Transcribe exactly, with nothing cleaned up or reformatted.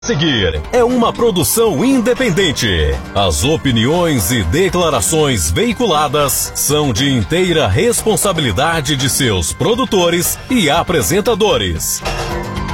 Seguir é uma produção independente. As opiniões e declarações veiculadas são de inteira responsabilidade de seus produtores e apresentadores.